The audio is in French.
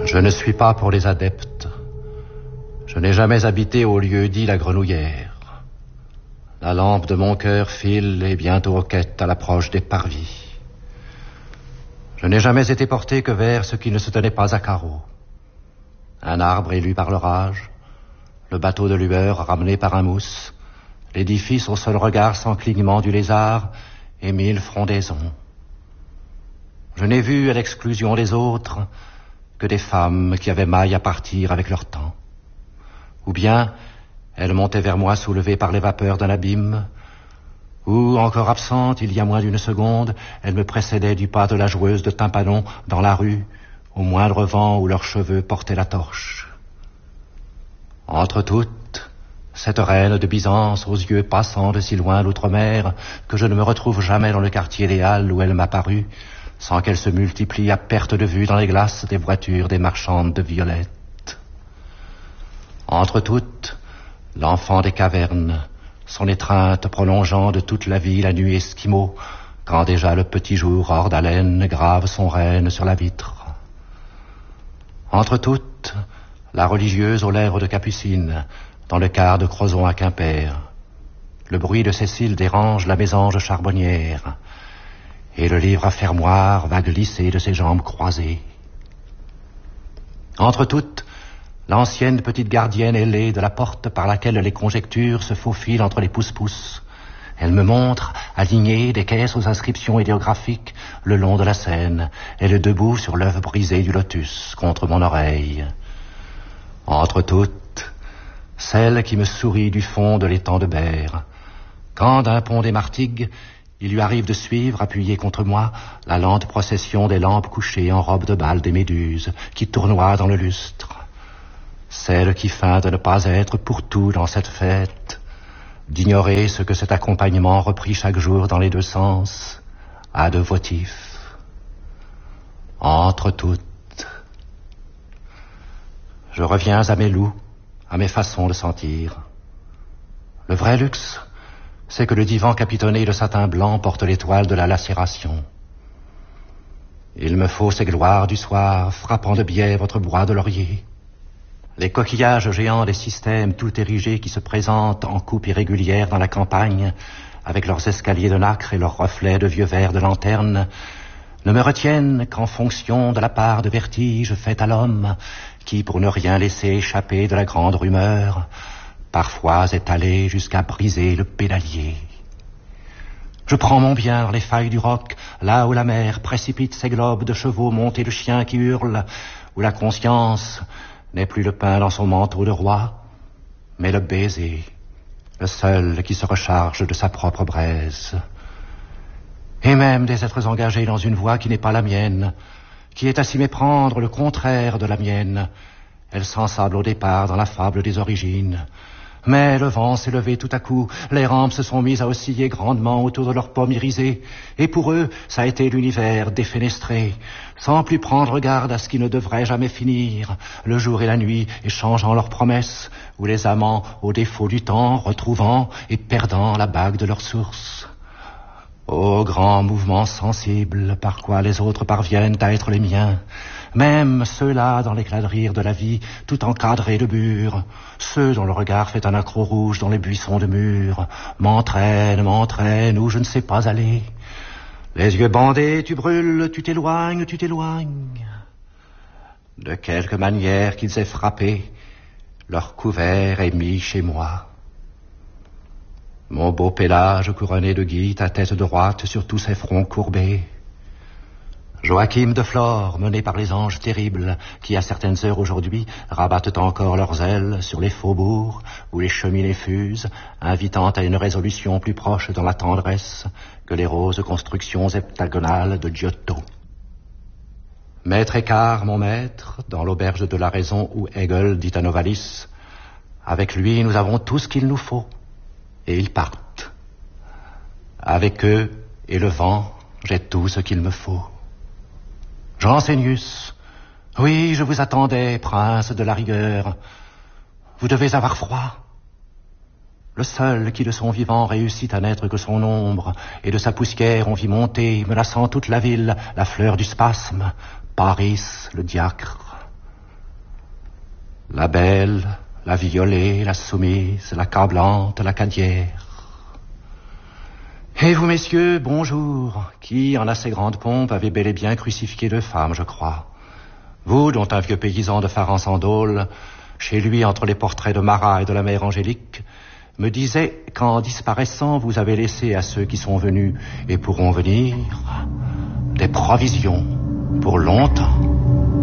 Je ne suis pas pour les adeptes. Je n'ai jamais habité au lieu dit la Grenouillère. La lampe de mon cœur file et bientôt hoquette à l'approche des parvis. Je n'ai jamais été porté que vers ce qui ne se tenait pas à carreaux. Un arbre élu par l'orage, le bateau de lueur ramené par un mousse, l'édifice au seul regard sans clignement du lézard et 1000 frondaisons. Je n'ai vu à l'exclusion des autres que des femmes qui avaient maille à partir avec leur temps. Ou bien elles montaient vers moi soulevées par les vapeurs d'un abîme, ou, encore absente il y a moins d'une seconde, elles me précédaient du pas de la joueuse de tympanon dans la rue, au moindre vent où leurs cheveux portaient la torche. Entre toutes, cette reine de Byzance aux yeux passants de si loin l'outre-mer que je ne me retrouve jamais dans le quartier des Halles où elle m'apparut, sans qu'elle se multiplie à perte de vue dans les glaces des voitures des marchandes de violettes. Entre toutes, l'enfant des cavernes, son étreinte prolongeant de toute la vie la nuit esquimau, quand déjà le petit jour hors d'haleine grave son règne sur la vitre. Entre toutes, la religieuse aux lèvres de capucine, dans le quart de Crozon à Quimper. Le bruit de Cécile dérange la mésange charbonnière, et le livre à fermoir va glisser de ses jambes croisées. Entre toutes, l'ancienne petite gardienne ailée de la porte par laquelle les conjectures se faufilent entre les pousse-pousse. Elle me montre, alignée des caisses aux inscriptions idéographiques, le long de la Seine, elle est debout sur l'œuf brisé du lotus, contre mon oreille. Entre toutes, celle qui me sourit du fond de l'étang de Berre, quand d'un pont des Martigues, il lui arrive de suivre, appuyé contre moi, la lente procession des lampes couchées en robe de bal des méduses, qui tournoient dans le lustre. Celle qui feint de ne pas être pour tout dans cette fête, d'ignorer ce que cet accompagnement repris chaque jour dans les deux sens a de votif. Entre toutes, je reviens à mes loups, à mes façons de sentir. Le vrai luxe, c'est que le divan capitonné de satin blanc porte l'étoile de la lacération. Il me faut ces gloires du soir, frappant de biais votre bois de laurier. Les coquillages géants des systèmes tout érigés qui se présentent en coupe irrégulière dans la campagne, avec leurs escaliers de nacre et leurs reflets de vieux verres de lanterne, ne me retiennent qu'en fonction de la part de vertige faite à l'homme, qui, pour ne rien laisser échapper de la grande rumeur, parfois est allé jusqu'à briser le pédalier. Je prends mon bien dans les failles du roc, là où la mer précipite ses globes de chevaux montés de chiens qui hurlent, où la conscience n'est plus le pain dans son manteau de roi, mais le baiser, le seul qui se recharge de sa propre braise. Et même des êtres engagés dans une voie qui n'est pas la mienne, qui est à s'y méprendre le contraire de la mienne. Elle s'ensable au départ dans la fable des origines. Mais le vent s'est levé tout à coup, les rampes se sont mises à osciller grandement autour de leurs pommes irisées, et pour eux, ça a été l'univers défenestré, sans plus prendre garde à ce qui ne devrait jamais finir, le jour et la nuit échangeant leurs promesses, ou les amants, au défaut du temps, retrouvant et perdant la bague de leur source. Ô grand mouvement sensible par quoi les autres parviennent à être les miens, même ceux-là dans l'éclat de rire de la vie, tout encadrés de bure, ceux dont le regard fait un accroc rouge dans les buissons de murs, m'entraînent où je ne sais pas aller. Les yeux bandés, tu brûles, tu t'éloignes. De quelque manière qu'ils aient frappé, leur couvert est mis chez moi. Mon beau Pélage couronné de guy, ta tête droite sur tous ses fronts courbés. Joachim de Flore, mené par les anges terribles, qui à certaines heures aujourd'hui rabattent encore leurs ailes sur les faubourgs où les cheminées fusent, invitant à une résolution plus proche dans la tendresse que les roses constructions heptagonales de Giotto. Maître Écart, mon maître, dans l'auberge de la raison où Hegel dit à Novalis, avec lui nous avons tout ce qu'il nous faut. Et ils partent. Avec eux et le vent, j'ai tout ce qu'il me faut. Jansénius, oui, je vous attendais, prince de la rigueur. Vous devez avoir froid. Le seul qui de son vivant réussit à n'être que son ombre, et de sa poussière on vit monter, menaçant toute la ville, la fleur du spasme, Paris, le diacre. La belle, la violée, la soumise, l'accablante, la cadière. Et vous, messieurs, bonjour, qui, en assez grande pompe, avez bel et bien crucifié 2 femmes, je crois. Vous, dont un vieux paysan de Faran-Sandol, chez lui, entre les portraits de Marat et de la mère Angélique, me disait qu'en disparaissant, vous avez laissé à ceux qui sont venus et pourront venir des provisions pour longtemps.